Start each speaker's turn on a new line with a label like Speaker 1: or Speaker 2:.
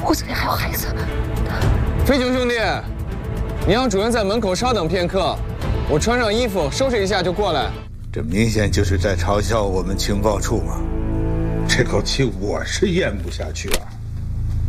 Speaker 1: 屋子里还有孩子。
Speaker 2: 飞熊兄弟，你让主任在门口稍等片刻，我穿上衣服收拾一下就过来。
Speaker 3: 这明显就是在嘲笑我们情报处嘛！这口气我是咽不下去啊。